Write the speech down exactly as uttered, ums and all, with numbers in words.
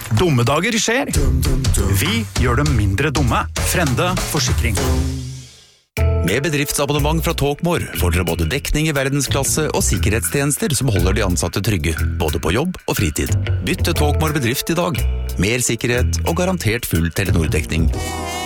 Dumme dager skjer. Vi gjør dem mindre dumme. Frende Forsikring. Med bedriftsabonnement fra Talkmore får dere både dekning i verdensklasse og sikkerhetstjenester som holder de ansatte trygge, både på jobb og fritid. Bytt til Talkmore bedrift i dag. Mer sikkerhet og garantert full Telenor-dekning.